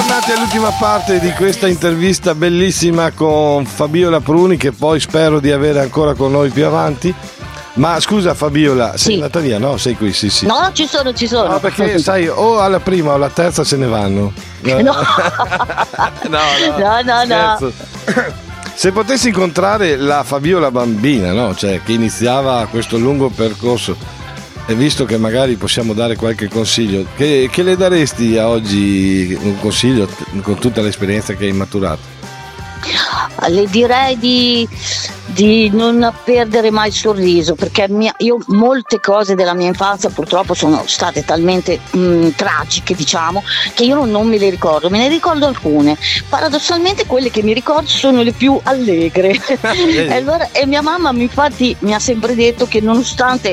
Bentornati all'ultima parte di questa intervista bellissima con Fabiola Pruni, che poi spero di avere ancora con noi più avanti. Ma scusa Fabiola, sei andata via? No, sei qui, sì. No, ci sono. No, perché sai, o alla prima o alla terza se ne vanno. No. No. Se potessi incontrare la Fabiola bambina, no? Cioè, che iniziava questo lungo percorso, e visto che magari possiamo dare qualche consiglio, che le daresti a oggi un consiglio con tutta l'esperienza che hai maturato? Le direi di non perdere mai il sorriso, perché io molte cose della mia infanzia purtroppo sono state talmente tragiche, diciamo, che io non me le ricordo. Me ne ricordo alcune. Paradossalmente quelle che mi ricordo sono le più allegre. E mia mamma infatti mi ha sempre detto che nonostante